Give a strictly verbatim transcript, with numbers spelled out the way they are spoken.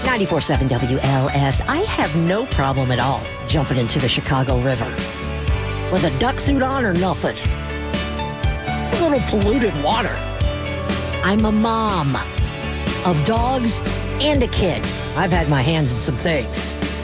ninety-four point seven W L S. I have no problem at all jumping into the Chicago River with a duck suit on or nothing. It's a little polluted water. I'm a mom of dogs and a kid. I've had my hands in some things.